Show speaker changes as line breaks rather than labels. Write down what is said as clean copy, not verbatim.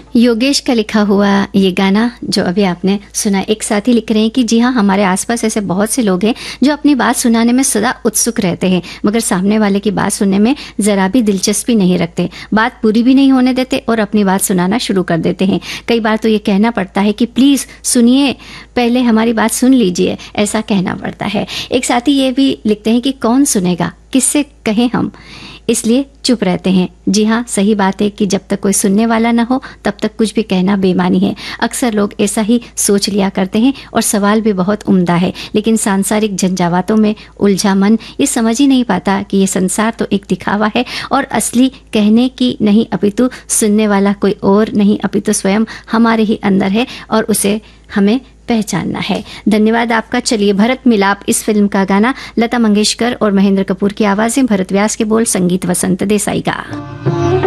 योगेश का लिखा हुआ ये गाना जो अभी आपने सुना, एक साथी लिख रहे हैं कि जी हाँ, हमारे आसपास ऐसे बहुत से लोग हैं जो अपनी बात सुनाने में सदा उत्सुक रहते हैं, मगर सामने वाले की बात सुनने में जरा भी दिलचस्पी नहीं रखते, बात पूरी भी नहीं होने देते और अपनी बात सुनाना शुरू कर देते हैं। कई बार तो ये कहना पड़ता है कि प्लीज सुनिए, पहले हमारी बात सुन लीजिए, ऐसा कहना पड़ता है। एक साथी ये भी लिखते हैं कि कौन सुनेगा, किससे कहें हम, इसलिए चुप रहते हैं। जी हाँ, सही बात है कि जब तक कोई सुनने वाला ना हो तब तक कुछ भी कहना बेमानी है। अक्सर लोग ऐसा ही सोच लिया करते हैं और सवाल भी बहुत उम्दा है, लेकिन सांसारिक झंझावातों में उलझा मन ये समझ ही नहीं पाता कि ये संसार तो एक दिखावा है और असली कहने की नहीं अपितु सुनने वाला कोई और नहीं अपितु स्वयं हमारे ही अंदर है और उसे हमें पहचानना है। धन्यवाद आपका। चलिए, भरत मिलाप इस फिल्म का गाना लता मंगेशकर और महेंद्र कपूर की आवाजें, भरत व्यास के बोल, संगीत वसंत देसाई का।